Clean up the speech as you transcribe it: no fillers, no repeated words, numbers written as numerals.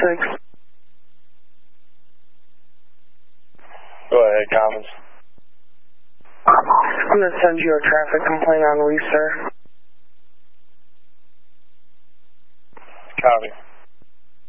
6. Go ahead, Commons. I'm going to send you a traffic complaint on Lee, sir. Copy.